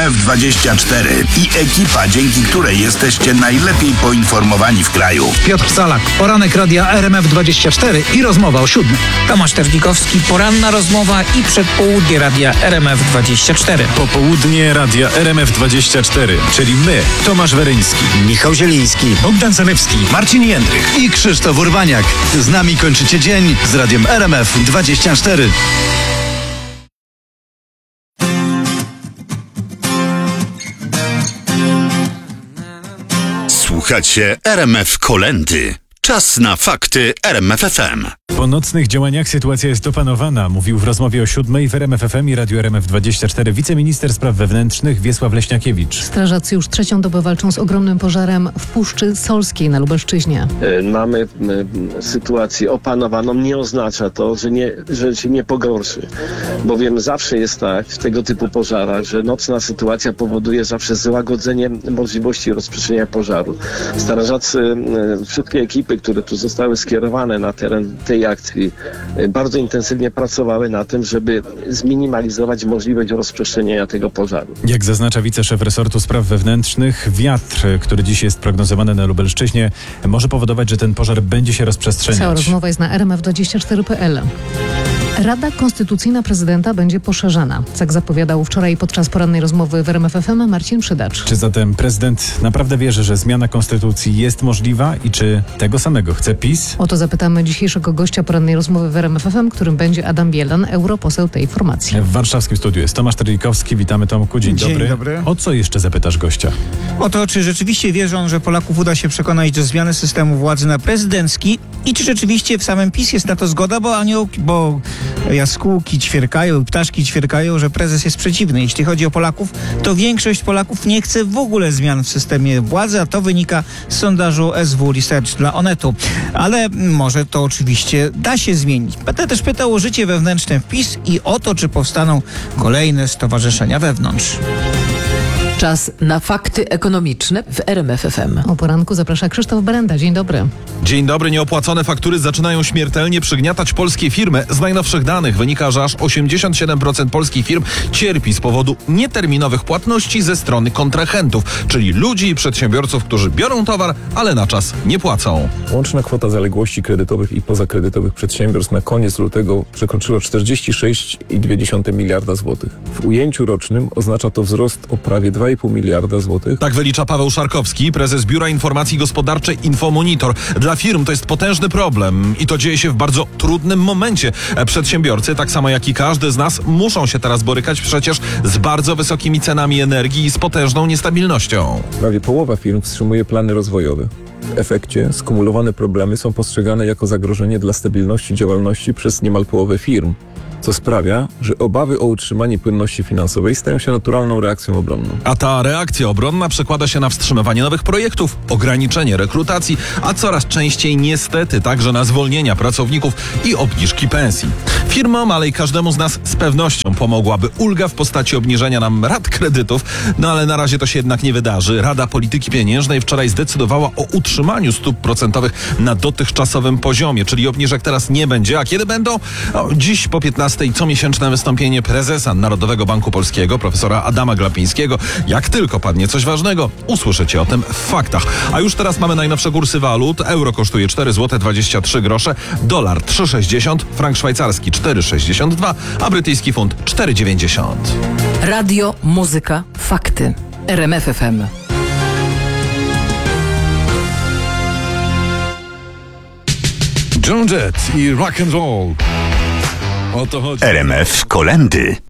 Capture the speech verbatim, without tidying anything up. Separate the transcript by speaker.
Speaker 1: F dwadzieścia cztery i ekipa, dzięki której jesteście najlepiej poinformowani w kraju.
Speaker 2: Piotr Salak, poranek radia R M F dwadzieścia cztery i rozmowa o siódmej.
Speaker 3: Tomasz Terlikowski, poranna rozmowa i przedpołudnie radia R M F dwadzieścia cztery.
Speaker 4: Popołudnie radia R M F dwadzieścia cztery, czyli my, Tomasz Weryński,
Speaker 5: Michał Zieliński,
Speaker 4: Bogdan Zalewski,
Speaker 5: Marcin Jędrych i Krzysztof Urbaniak. Z nami kończycie dzień z radiem R M F dwadzieścia cztery.
Speaker 6: Słuchacie R M F Kolędy. Czas na fakty R M F F M.
Speaker 4: Po nocnych działaniach sytuacja jest opanowana, mówił w rozmowie o siódmej w R M F F M i Radiu R M F dwadzieścia cztery wiceminister spraw wewnętrznych Wiesław Leśniakiewicz.
Speaker 7: Strażacy już trzecią dobę walczą z ogromnym pożarem w Puszczy Solskiej na Lubelszczyźnie.
Speaker 8: Mamy sytuację opanowaną. Nie oznacza to, że, nie, że się nie pogorszy. Bowiem zawsze jest tak w tego typu pożarach, że nocna sytuacja powoduje zawsze złagodzenie możliwości rozprzestrzeniania pożaru. Strażacy, wszystkie ekipy, które tu zostały skierowane na teren tej akcji, bardzo intensywnie pracowały na tym, żeby zminimalizować możliwość rozprzestrzeniania tego pożaru.
Speaker 4: Jak zaznacza wiceszef resortu spraw wewnętrznych, wiatr, który dziś jest prognozowany na Lubelszczyźnie, może powodować, że ten pożar będzie się rozprzestrzeniać.
Speaker 7: Cała rozmowa jest na R M F dwadzieścia cztery kropka p l. Rada Konstytucyjna Prezydenta będzie poszerzana. Tak zapowiadał wczoraj podczas porannej rozmowy w R M F F M Marcin Przydacz.
Speaker 4: Czy zatem prezydent naprawdę wierzy, że zmiana konstytucji jest możliwa i czy tego samego chce PiS?
Speaker 7: O to zapytamy dzisiejszego gościa porannej rozmowy w R M F F M, którym będzie Adam Bielan, europoseł tej formacji.
Speaker 4: W warszawskim studiu jest Tomasz Terlikowski. Witamy, Tomku. Dzień,
Speaker 9: Dzień
Speaker 4: dobry.
Speaker 9: dobry.
Speaker 4: O co jeszcze zapytasz gościa?
Speaker 9: O to, czy rzeczywiście wierzą, że Polaków uda się przekonać do zmiany systemu władzy na prezydencki i czy rzeczywiście w samym PiS jest na to zgoda, bo aniołki, bo jaskółki ćwierkają, ptaszki ćwierkają, że prezes jest przeciwny. Jeśli chodzi o Polaków, to większość Polaków nie chce w ogóle zmian w systemie władzy, a to wynika z sondażu S W Research dla Onetu. Ale może to oczywiście da się zmienić. Będę też pytał o życie wewnętrzne w PiS i o to, czy powstaną kolejne stowarzyszenia wewnątrz.
Speaker 10: Czas na fakty ekonomiczne w R M F F M.
Speaker 7: O poranku zaprasza Krzysztof Berenda. Dzień dobry.
Speaker 11: Dzień dobry. Nieopłacone faktury zaczynają śmiertelnie przygniatać polskie firmy. Z najnowszych danych wynika, że aż osiemdziesiąt siedem procent polskich firm cierpi z powodu nieterminowych płatności ze strony kontrahentów, czyli ludzi i przedsiębiorców, którzy biorą towar, ale na czas nie płacą.
Speaker 12: Łączna kwota zaległości kredytowych i pozakredytowych przedsiębiorstw na koniec lutego przekroczyła czterdzieści sześć przecinek dwa miliarda złotych. W ujęciu rocznym oznacza to wzrost o prawie dwa i pół miliarda złotych.
Speaker 11: Tak wylicza Paweł Szarkowski, prezes Biura Informacji Gospodarczej Infomonitor. Dla firm to jest potężny problem i to dzieje się w bardzo trudnym momencie. Przedsiębiorcy, tak samo jak i każdy z nas, muszą się teraz borykać przecież z bardzo wysokimi cenami energii i z potężną niestabilnością.
Speaker 12: Prawie połowa firm wstrzymuje plany rozwojowe. W efekcie skumulowane problemy są postrzegane jako zagrożenie dla stabilności działalności przez niemal połowę firm, co sprawia, że obawy o utrzymanie płynności finansowej stają się naturalną reakcją obronną.
Speaker 11: A ta reakcja obronna przekłada się na wstrzymywanie nowych projektów, ograniczenie rekrutacji, a coraz częściej niestety także na zwolnienia pracowników i obniżki pensji. Firmom, ale i każdemu z nas z pewnością pomogłaby ulga w postaci obniżenia nam rat kredytów, no ale na razie to się jednak nie wydarzy. Rada Polityki Pieniężnej wczoraj zdecydowała o utrzymaniu stóp procentowych na dotychczasowym poziomie, czyli obniżek teraz nie będzie. A kiedy będą? O, dziś po piętnastej comiesięczne wystąpienie prezesa Narodowego Banku Polskiego, profesora Adama Glapińskiego. Jak tylko padnie coś ważnego, usłyszycie o tym w faktach. A już teraz mamy najnowsze kursy walut. Euro kosztuje cztery złote dwadzieścia trzy grosze, dolar trzy sześćdziesiąt, frank szwajcarski cztery sześćdziesiąt dwa, a brytyjski funt cztery dziewięćdziesiąt.
Speaker 10: Radio, muzyka, fakty. R M F F M.
Speaker 13: Joan Jett i rock and roll. O to chodzi.
Speaker 6: R M F Kolędy.